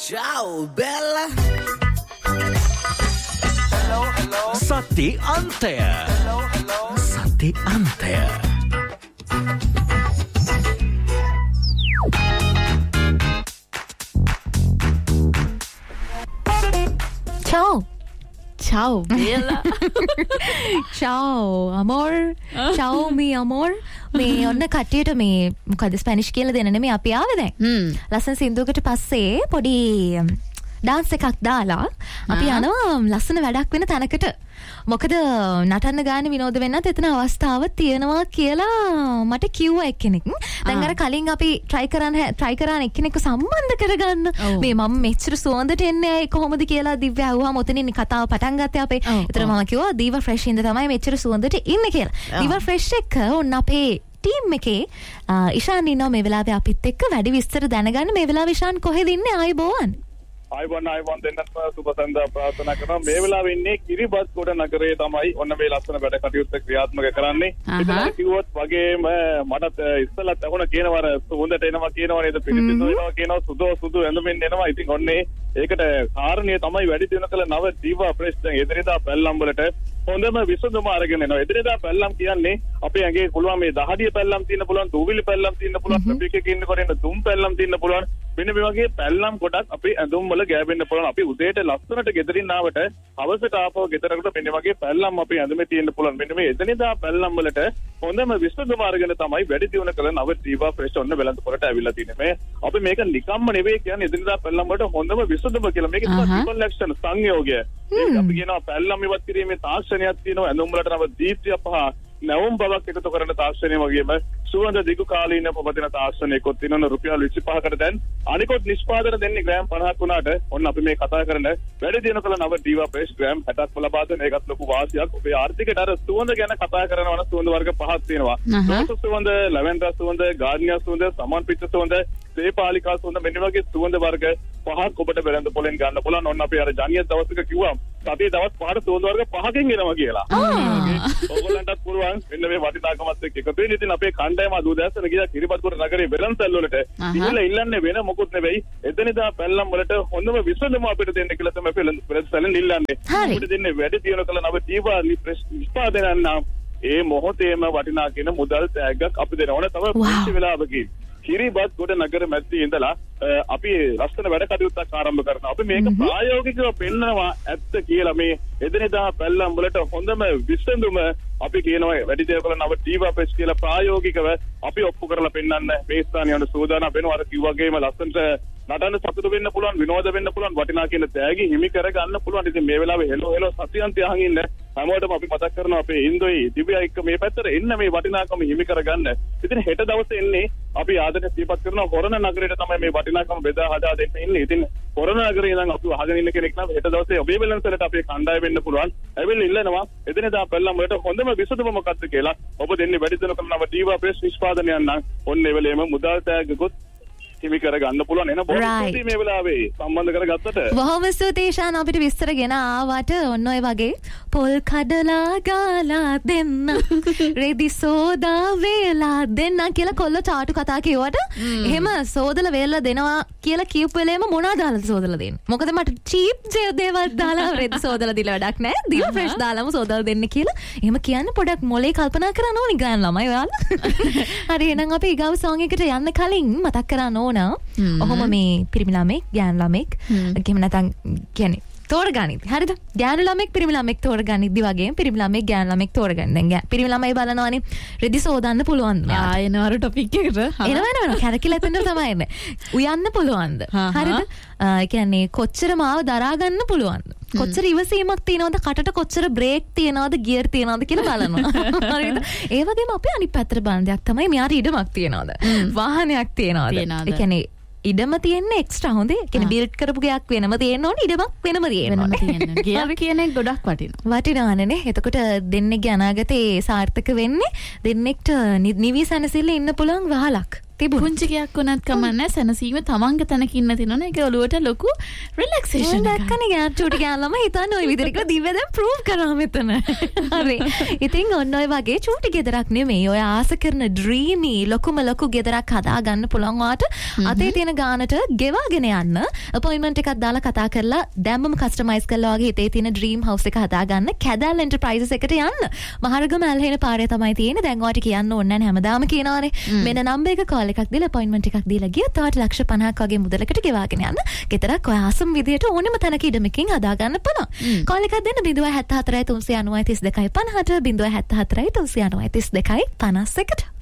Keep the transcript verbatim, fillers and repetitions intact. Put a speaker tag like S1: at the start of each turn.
S1: Ciao bella.
S2: Hello hello.
S3: Sati Antaya.
S2: Hello hello.
S3: Sati Antaya.
S4: Ciao. Ciao Bella. Ciao amor. Ciao mi amor. මේ ඔන්න කට්ටියට මේ මොකද ස්පැනිෂ් කියලා දෙන්න නෙමෙයි අපි ආවේ දැන්. හ්ම්. ලස්සන සින්දුවකට පස්සේ පොඩි ඩාන්ස් එකක් දාලා අපි යනවා ලස්සන වැඩක් වෙන තැනකට. මොකද නටන්න ගාන විනෝද වෙන්නත් එතන අවස්ථාවක් තියෙනවා කියලා මට කිව්වා එක්කෙනෙක්. දැන් අර කලින් අපි try කරන් try කරාන එක්කෙනෙක්ව සම්බන්ධ කරගන්න. මේ මම මෙච්චර සුවඳට එන්නේ කොහොමද කියලා දිව්‍ය අහුවාම ඔතනින් කතාව පටන් ගත්තේ අපේ. ඒතර මම කිව්වා දීවා ෆ්‍රෙෂ් ඉඳ තමයි මෙච්චර සුවඳට ඉන්නේ කියලා. දීවා ෆ්‍රෙෂ් එක ඔන්න අපේ ටීම් එකේ ඉෂාන් ඉන්නවා මේ වෙලාවේ අපිත් එක්ක වැඩි විස්තර දැනගන්න. මේ වෙලාවේ ඉෂාන් කොහෙද ඉන්නේ? ආයිබෝවන්.
S5: ආයිබෝන් ආයිබෝන් දෙන්නත් සුබ සන්දා ප්‍රාර්ථනා කරනවා. මේ වෙලාවේ ඉන්නේ කිරිබත්ගොඩ නගරයේ තමයි ඔන්න මේ ලස්සන වැඩ කටයුත්ත ක්‍රියාත්මක කරන්නේ. ඉතින් කිව්වොත් වගේම මටත් ඉස්සලත් අහුණ කියනවා සුවඳට එනවා කියනවා නේද? පිළිසිදු වෙනවා කියනවා සුදෝ සුදු ඇඳුමින් එනවා. ඉතින් ඔන්නේ ඒකට කාරණිය තමයි වැඩි දින කල නව දීවා ෆ්‍රෙෂ් දැන් එදිනෙදා පැල්ලම් වලට හොඳම විසඳුම අරගෙන එනවා. එදිනෙදා පැල්ලම් කියන්නේ අපේ ඇඟේ පුළුවන් මේ දහඩිය පැල්ලම් තියෙන්න පුළුවන්, දූවිලි පැල්ලම් තියෙන්න පුළුවන්, ට්‍රැෆික් එකේ ඉන්නකොට එන දුම් පැල්ලම් තියෙන්න පුළුවන්. මෙන්න මේ වගේ පැල්ලම් කොටක් අපේ ඇඳුම් වල ගෑවෙන්න පුළුවන්. අපි උදේට ලස්සනට ගෙදරින් ආවට හවසට ආපහු ගෙදරකට මෙන්න වගේ පැල්ලම් අපේ ඇඳුමේ තියෙන්න පුළුවන්. මෙන්න මේ එදිනෙදා පැල්ලම් වලට හොඳම විසඳුම අරගෙන තමයි වැඩි දියුණු කරන නව දීවා ෆ්‍රෙෂ් ඔන්න වෙළඳ පොළට ඇවිල්ලා තියෙන්නේ. මේ අපි මේක නිකම්ම නෙවෙයි කියන්නේ එදිනෙදා පැල්ලම් වලට හොඳම විසඳුම කියලා. මේක තමයි ට්‍රිපල් ඇක්ෂන් සංයෝගය. ඒක අපි කියනවා පැල්ලම් ඉවත් කිරීමේ තාක්ෂණයක් තියෙනවා. ඇඳුම් වලට නව දීප්තිය පහ නැවුම් බවක් එකතු කරන තාක්ෂණය වගේම සුවඳ දිගු කාලීන පවතින තාක්ෂණයකොත් තියෙනවා. රුපියල් විසි පහකට දැන් අනිකොත් නිෂ්පාදන දෙන්නේ ග්‍රෑම් පනහක් වුණාට ඔන්න අපි මේ කතා කරන වැඩි දින කල නව දීවා ෆ්‍රෙෂ් ග්‍රෑම් හැටක් ලබා දෙන එකත් ලොකු වාසියක්. ඔබේ ආර්ථිකයට අර සුවඳ ගැන කතා කරනවා නම් සුවඳ වර්ග පහක් තියෙනවා. රෝස සුවඳ, ලැවෙන්ඩර් සුවඳ, ගාර්නියා සුවඳ, සමන් පිච්ච සුවඳ, සේපාලිකා සුවඳ මෙන්න වගේ සුවඳ වර්ග පහක් ඔබට වෙළඳ පොලෙන් ගන්න පුළුවන්. ඔන්න අපි අර ජනිය දවසක කිව්වා සතියේ දවස් පහට සුවඳ වර්ග පහකින් එනවා කියලා. ඕගොල්ලන්ටත් පුළුවන් මෙන්න මේ වටිනාකමත් එක්ක එකතු වෙන්න. ඉතින් අපේ කණ්ඩායම අදෝදෑසන ගියා කිරිබත්ගොඩ නගරේ වෙළඳසැල් වලට. ඉතින් ඉල්ලන්නේ වෙන මොකුත් නෙවෙයි. එතනදා පැල්ලම් වලට හොඳම විසඳුම අපිට දෙන්න කියලා තමයි වෙළඳසැලෙන් ඉල්ලන්නේ. අපිට දෙන්නේ වැඩි දියුණු කළ නව දීවා නිෂ්පාදනයන් නම් ඒ මොහොතේම වටිනා කියන මුදල් තෑග්ගක් අපි දෙනවා. ඕන තමයි පුංචි වෙලාවකින් කිරිබත්ගොඩ නගර මැද්දේ ඉඳලා අපි ලස්සන වැඩ කටයුත්තක් ආරම්භ කරනවා. අපි මේක ප්‍රායෝගිකව පෙන්නනවා ඇත්ත කියලා. මේ එදිනෙදා පැල්ලම් වලට හොඳම විසඳුම අපි කියනවා වැඩි දියුණු කළ නව දීවා ෆ්‍රෙෂ් කියලා ප්‍රායෝගිකව අපි ඔප්පු කරලා පෙන්නන්න මේ ස්ථානයේ යන සූදානම් වෙනවා. අර කිව්වාගේම ලස්සනට නටන්න සතුටු වෙන්න පුළුවන්, විනෝද වෙන්න පුළුවන්, වටිනා කියන තෑගි හිමි කර ගන්න පුළුවන්. ඉතින් මේ වෙලාවේ හෙලෝ හෙලෝ සතියන්තය අහන් ඉන්න හැමෝටම අපි මතක් කරනවා අපේ ඉන්දෝයි දිව්‍යයි එක්ක මේ පැත්තට එන්න මේ වටිනාකම හිමි කර ගන්න. ඉතින් හෙට දවසේ එන්නේ අපි ආදරේ සිහිපත් කරනවා හොරණ නගරයට තමයි මේ වටිනාකම බෙදා හදා දෙන්න ඉන්නේ. ඉතින් හොරණ නගරේ ඉඳන් අපි අහගෙන ඉන්න කෙනෙක් නම් හෙට දවසේ ඔබේ වෙළඳසැලට අපේ කණ්ඩායම වෙන්න පුළුවන්. ඇවිල්ලා ඉල්ලනවා එදිනෙදා පැල්ලම් වලට හොඳම විසඳුම මොකක්ද කියලා. ඔබ දෙන්නේ වැඩි දින කරනවා දීවා ෆ්‍රෙෂ් නිෂ්පාදනයන් නම් ඔන්න ඒ වෙලේම මුදල් තෑග්ගකුත් හිමි කර ගන්න පුළුවන්. එන බොහොම ස්තුතියි මේ වෙලාවේ සම්බන්ධ කරගත්තට.
S4: බොහොම ස්තුතියි ශාන් අපිට විස්තර ගෙන ආවට. ඔන්න ඔය වගේ පොල් කඩලා ගාලා දෙන්න රෙදි සෝදා වේලා දෙන්න කියලා කොල්ල ටාටු කතා කිව්වට එහෙම සෝදලා වේලා දෙනවා කියලා කියපු වෙලේම මොනවද දාලා සෝදලා දෙන්නේ? මොකද මට චීප් දේවල් දාලා රෙදි සෝදලා දීලා වැඩක් නැහැ. දීලා ෆ්‍රෙෂ් දාලාම සෝදලා දෙන්න කියලා. එහෙම කියන්න පොඩක් මොලේ කල්පනා කරන්න ඕනි ගාන ළමයි ඔයාලා. හරි එහෙනම් අපි ඊගාව සෝං එකට යන්න කලින් මතක් කරන්න ඕන ඔහොම මේ පිරිමි ළමෙක් ගෑනු ළමෙක් එහෙම නැත්නම් කියන්නේ තෝරගනිද්දි හරිද? ගෑනු ළමෙක් පිරිමි ළමෙක් තෝරගනිද්දි වගේම පිරිමි ළමෙක් ගෑනු ළමෙක් තෝරගන්න. දැන් පිරිමි ළමයි බලනවානේ රෙදි සෝදන්න පුළුවන්ද? ආ එනවර ටොපික් එකට. එනවා එනවා කැරකිලා එතන තමයි එන්නේ. උයන්න පුළුවන්ද? හරිද? ඒ කියන්නේ කොච්චර මාව දරා ගන්න පුළුවන්ද? කොච්චර ඉවසීමක් තියෙනවද? කටට කොච්චර බ්‍රේක් තියෙනවද? ගියර් තියෙනවද කියලා බලනවා. හරිද? ඒ වගේම අපි අනිත් පැත්තට බලන දෙයක් තමයි මෙයාට ඉඩමක් තියෙනවද? වාහනයක් තියෙනවද? ඒ කියන්නේ ඉඩම තියෙන්නේ එක්ස්ට්‍රා හොඳේ. ඒ කියන්නේ බිල්ඩ් කරපු ගයක් වෙනම තියෙන්න ඕනේ. ඉඩමක් වෙනම තියෙන්න ඕනේ. ගියර් කියන එක ගොඩක් වටිනවා. වටිනවනේ. එතකොට දෙන්නේගේ අනාගතේ සාර්ථක වෙන්නේ දෙන්නෙක්ට නිවි සැනසෙල්ල ඉන්න පුළුවන් වහලක්. තිබුණා.
S1: පුංචි ගයක් වුණත් කමන්නේ සැනසීම තමන්ගේ තැනක ඉන්න තිනවනේ ඒක ඔළුවට ලොකු රිලැක්සේෂන් එකක්.
S4: දැක්කනේ යා චූටි ගෑල්ලම හිතන්නේ ওই විදිහට කියලා දිව්‍ය දැන් ප්‍රූව් කරා මෙතන. හරි. ඉතින් ඔන්න ඔය වගේ චූටි ගෙදරක් නෙමෙයි. ඔය ආස කරන ඩ්‍රීමි ලොකුම ලොකු ගෙදරක් හදා ගන්න පුළුවන් වාට අතේ තියෙන ගානට ගෙවාගෙන යන්න අපොයින්ට්මන්ට් එකක් දාලා කතා කරලා දැම්මම කස්ටමයිස් කරලා වගේ හිතේ තියෙන ඩ්‍රීම් හවුස් එක හදා ගන්න කැදල් එන්ටර්ප්‍රයිසස් එකට යන්න. මහරගම ඇල්හෙන පාරේ තමයි තියෙන්නේ. දැන් ඔයාට කියන්න ඕනේ නැහැ හැමදාම කියනවානේ. මෙන්න නම්බර් එක කෝල් එකක් දීලා අපොයින්ට්මන්ට් එකක් දීලා ගියොත් ඔයාට ලක්ෂ පනහක් වගේ මුදලකට ගෙවාගෙන යන්න. ගෙදරක් ඔය ආසම් විදියට ඕනෙම තැනක ඉඩමකින් හදා ගන්න පුළුවන්. කෝල් එකක් දෙන්න zero seven four three three nine nine two five පනහට zero seven four three three nine nine two five පනස් එකට.